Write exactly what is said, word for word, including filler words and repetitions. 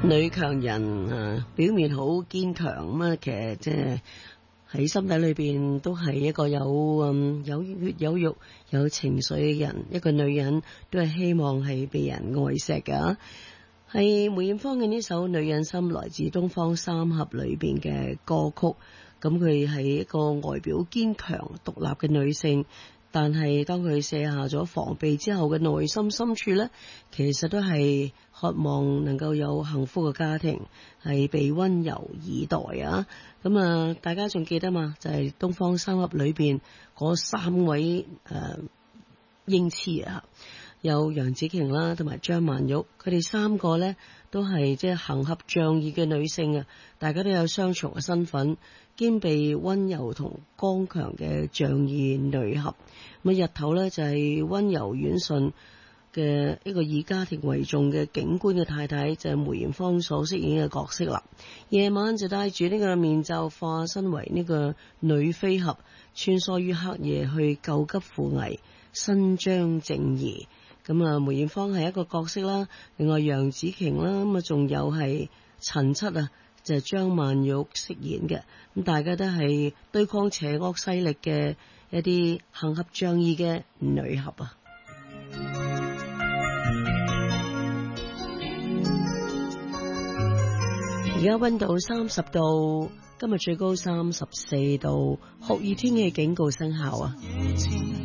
女強人啊，表面好堅強咁啊，其實即係喺心底裏邊都係一個有嗯有血有肉有情緒嘅人。一個女人都係希望係被人愛錫噶。係梅艷芳嘅呢首《女人心》，來自東方三俠裏邊嘅歌曲。咁佢係一個外表堅強獨立嘅女性，但係當佢卸下咗防備之後嘅內心深處呢，其實都係渴望能夠有幸福嘅家庭，係被溫柔以待啊！咁啊，大家仲記得嘛？就係、是、東方三俠裏邊嗰三位誒、呃、英雌啊，有楊紫瓊啦，同埋張曼玉，佢哋三個呢都係即係行俠仗義嘅女性啊！大家都有雙重嘅身份，兼備溫柔同剛強嘅仗義女俠。咁日頭呢，就係溫柔婉順嘅一個以家庭為重嘅警官嘅太太，就係梅艷芳所飾演嘅角色啦。夜晚就戴住呢個面罩，化身為呢個女飛俠，穿梭於黑夜去救急扶危，伸張正義。咁啊，梅艷芳係一個角色啦，另外楊紫瓊啦，咁啊仲有係陳七啊，就係張曼玉飾演嘅。咁大家都係對抗邪惡勢力嘅一啲行俠仗義嘅女俠啊。而家溫度三十度，今日最高三十四度，酷熱天氣警告生效啊！